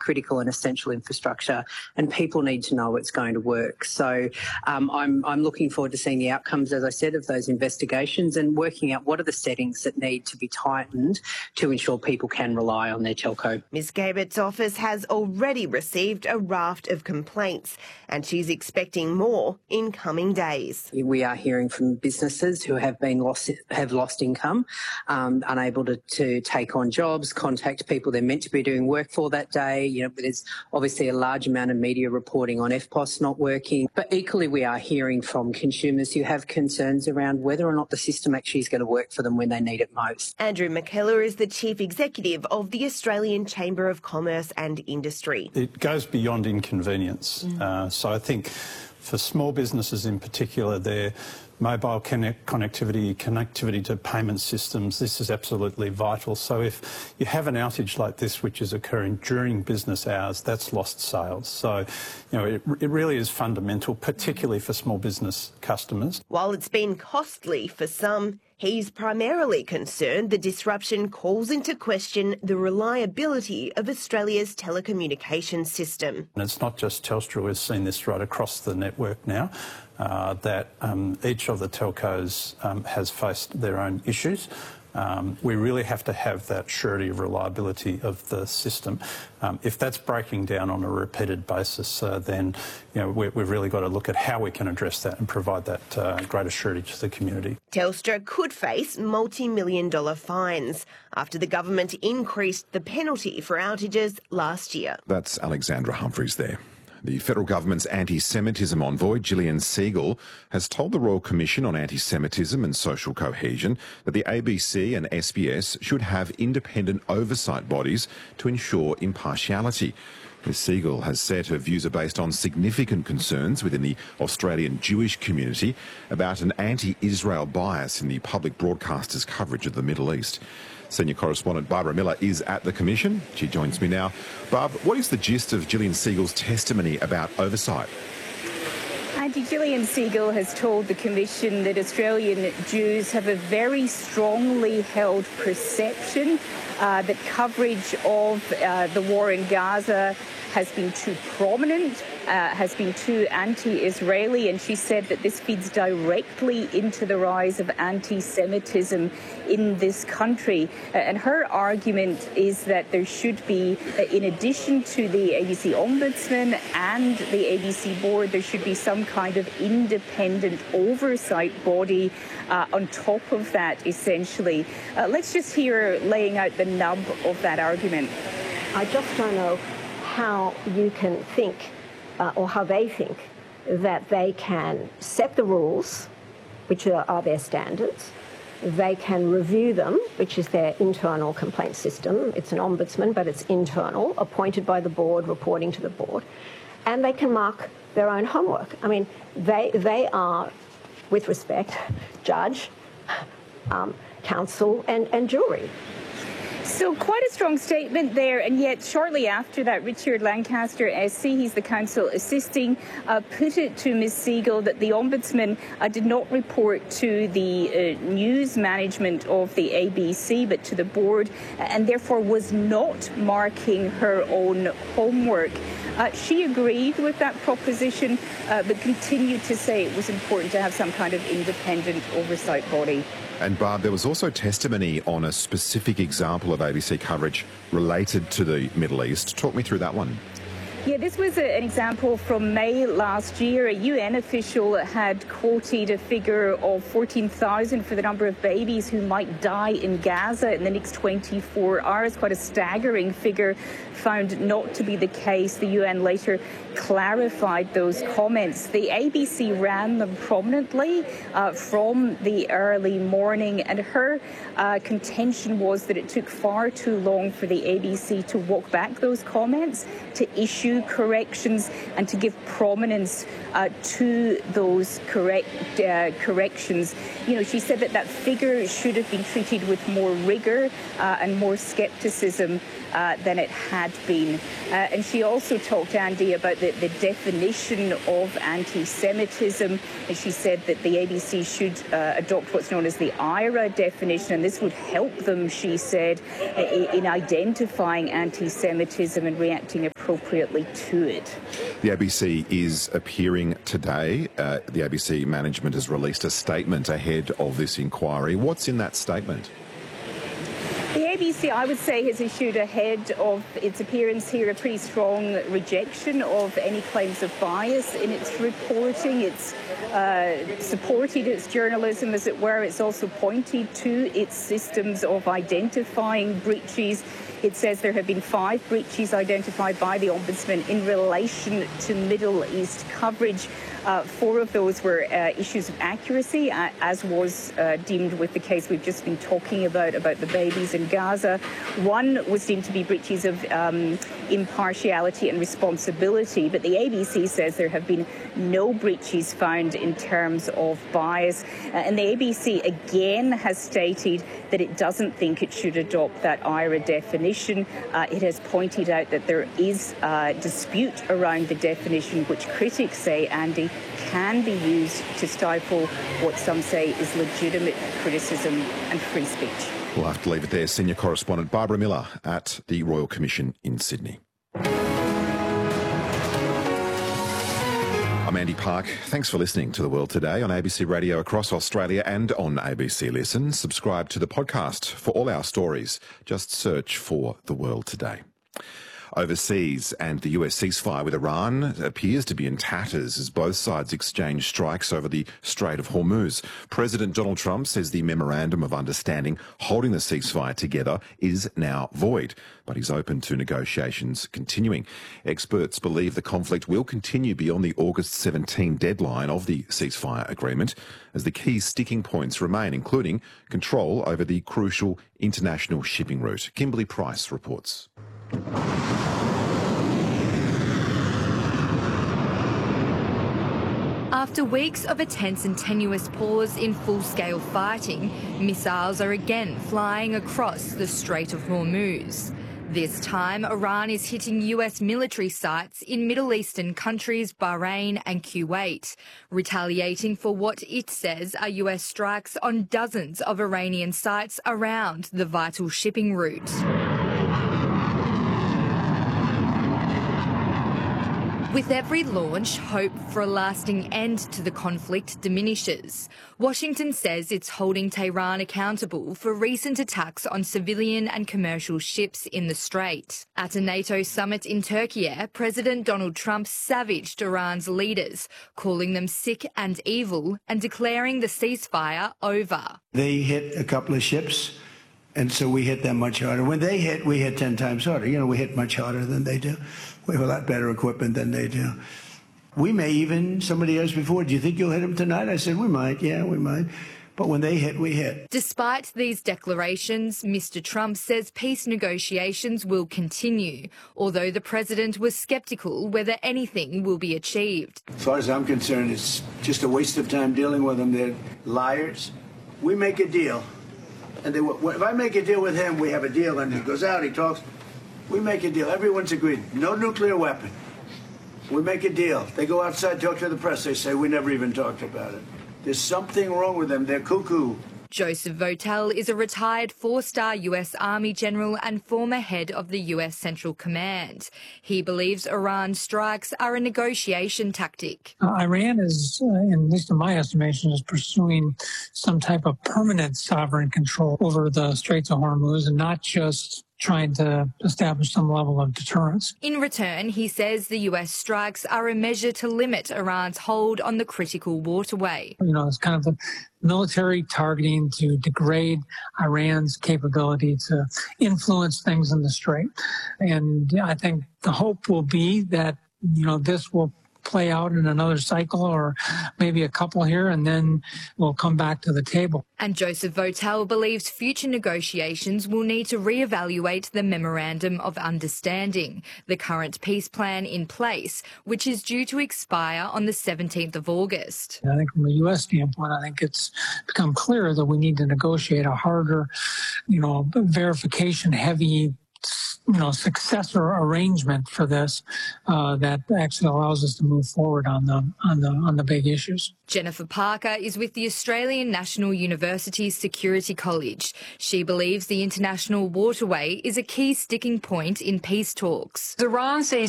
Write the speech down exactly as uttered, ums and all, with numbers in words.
critical and essential infrastructure, and people need to know it's going to work. So um, I'm, I'm looking forward to seeing the outcomes, as I said, of those investigations and working out what are the settings that need to be tightened to ensure people can rely on their telco. Ms Gabert's office has already received a raft of complaints and she's expecting more in coming days. We are hearing from businesses who have been lost, have lost income, um, unable to, to take on jobs, contact people they're meant to be doing work for that day. You know, there's obviously a large amount of media reporting on F P O S not working. But equally, we are hearing from consumers who have concerns around whether or not the system actually is going to work for them when they need it most. Andrew McKellar is the Chief Executive of the Australian Chamber of Commerce and Industry. It goes beyond inconvenience. Mm. Uh, so I think for small businesses in particular, their mobile connect connectivity, connectivity to payment systems, this is absolutely vital. So if you have an outage like this, which is occurring during business hours, that's lost sales. So, you know, it, it really is fundamental, particularly for small business customers. While it's been costly for some, he's primarily concerned the disruption calls into question the reliability of Australia's telecommunications system. And it's not just Telstra, we've seen this right across the network now, uh, that um, each of the telcos um, has faced their own issues. Um, we really have to have that surety of reliability of the system. Um, if that's breaking down on a repeated basis, uh, then you know, we, we've really got to look at how we can address that and provide that uh, greater surety to the community. Telstra could face multi-million dollar fines after the government increased the penalty for outages last year. That's Alexandra Humphreys there. The federal government's anti-Semitism envoy, Gillian Segal, has told the Royal Commission on Anti-Semitism and Social Cohesion that the A B C and S B S should have independent oversight bodies to ensure impartiality. Miz Segal has said her views are based on significant concerns within the Australian Jewish community about an anti-Israel bias in the public broadcasters' coverage of the Middle East. Senior correspondent Barbara Miller is at the Commission. She joins me now. Barb, what is the gist of Gillian Segal's testimony about oversight? Andy, Gillian Segal has told the Commission that Australian Jews have a very strongly held perception uh, that coverage of uh, the war in Gaza has been too prominent, uh, has been too anti-Israeli, and she said that this feeds directly into the rise of anti-Semitism in this country. Uh, and her argument is that there should be, uh, in addition to the A B C Ombudsman and the A B C Board, there should be some kind of independent oversight body uh, on top of that, essentially. Uh, let's just hear her laying out the nub of that argument. I just don't know how you can think, uh, or how they think, that they can set the rules, which are, are their standards. They can review them, which is their internal complaint system. It's an ombudsman, but it's internal, appointed by the board, reporting to the board. And they can mark their own homework. I mean, they, they are, with respect, judge, um, counsel, and, and jury. So quite a strong statement there, and yet shortly after that, Richard Lancaster, S C, he's the counsel assisting, uh, put it to Miz Segal that the Ombudsman uh, did not report to the uh, news management of the A B C, but to the board, and therefore was not marking her own homework. Uh, she agreed with that proposition, uh, but continued to say it was important to have some kind of independent oversight body. And Barb, there was also testimony on a specific example of A B C coverage related to the Middle East. Talk me through that one. Yeah, this was a, an example from May last year. A U N official had quoted a figure of fourteen thousand for the number of babies who might die in Gaza in the next twenty-four hours. Quite a staggering figure, found not to be the case. The U N later clarified those comments. The A B C ran them prominently uh, from the early morning, and her uh, contention was that it took far too long for the A B C to walk back those comments, to issue do corrections and to give prominence uh, to those correct uh, corrections. You know, she said that that figure should have been treated with more rigour uh, and more scepticism uh, than it had been. Uh, and she also talked, Andy, about the, the definition of anti-Semitism. And she said that the A B C should uh, adopt what's known as the I R A definition, and this would help them, she said, in identifying anti-Semitism and reacting appropriately to it. The A B C is appearing today. Uh, the A B C management has released a statement ahead of this inquiry. What's in that statement? The A B C, I would say, has issued ahead of its appearance here a pretty strong rejection of any claims of bias in its reporting. It's uh, supported its journalism, as it were. It's also pointed to its systems of identifying breaches. It says there have been five breaches identified by the Ombudsman in relation to Middle East coverage. Uh, four of those were uh, issues of accuracy, uh, as was uh, deemed with the case we've just been talking about, about the babies in Gaza. One was deemed to be breaches of um, impartiality and responsibility, but the A B C says there have been no breaches found in terms of bias. Uh, and the A B C again has stated that it doesn't think it should adopt that I R A definition. Uh, it has pointed out that there is a dispute around the definition, which critics say, Andy, can be used to stifle what some say is legitimate criticism and free speech. We'll have to leave it there. Senior correspondent Barbara Miller at the Royal Commission in Sydney. I'm Andy Park. Thanks for listening to The World Today on A B C Radio across Australia and on A B C Listen. Subscribe to the podcast for all our stories. Just search for The World Today. Overseas, and the U S ceasefire with Iran appears to be in tatters as both sides exchange strikes over the Strait of Hormuz. President Donald Trump says the memorandum of understanding holding the ceasefire together is now void, but he's open to negotiations continuing. Experts believe the conflict will continue beyond the August seventeenth deadline of the ceasefire agreement, as the key sticking points remain, including control over the crucial international shipping route. Kimberly Price reports. After weeks of a tense and tenuous pause in full-scale fighting, missiles are again flying across the Strait of Hormuz. This time, Iran is hitting U S military sites in Middle Eastern countries Bahrain and Kuwait, retaliating for what it says are U S strikes on dozens of Iranian sites around the vital shipping route. With every launch, hope for a lasting end to the conflict diminishes. Washington says it's holding Tehran accountable for recent attacks on civilian and commercial ships in the Strait. At a NATO summit in Turkey, President Donald Trump savaged Iran's leaders, calling them sick and evil and declaring the ceasefire over. They hit a couple of ships, and so we hit them much harder. When they hit, we hit ten times harder. You know, we hit much harder than they do. We have a lot better equipment than they do. We may even, somebody asked before, do you think you'll hit them tonight? I said, we might, yeah, we might. But when they hit, we hit. Despite these declarations, Mister Trump says peace negotiations will continue, although the president was sceptical whether anything will be achieved. As far as I'm concerned, it's just a waste of time dealing with them. They're liars. We make a deal. And they, if I make a deal with him, we have a deal, and he goes out, he talks. We make a deal. Everyone's agreed. No nuclear weapon. We make a deal. They go outside, talk to the press. They say, we never even talked about it. There's something wrong with them. They're cuckoo. Joseph Votel is a retired four-star U S Army general and former head of the U S Central Command. He believes Iran's strikes are a negotiation tactic. Uh, Iran is, uh, at least in my estimation, is pursuing some type of permanent sovereign control over the Straits of Hormuz, and not just trying to establish some level of deterrence. In return, he says the U S strikes are a measure to limit Iran's hold on the critical waterway. You know, it's kind of the military targeting to degrade Iran's capability to influence things in the Strait. And I think the hope will be that, you know, this will play out in another cycle or maybe a couple here, and then we'll come back to the table. And Joseph Votel believes future negotiations will need to reevaluate the Memorandum of Understanding, the current peace plan in place, which is due to expire on the seventeenth of August. I think from a U S standpoint, I think it's become clear that we need to negotiate a harder, you know, verification-heavy, you know, successor arrangement for this uh, that actually allows us to move forward on the on the on the big issues. Jennifer Parker is with the Australian National University Security College. She believes the international waterway is a key sticking point in peace talks. Iran says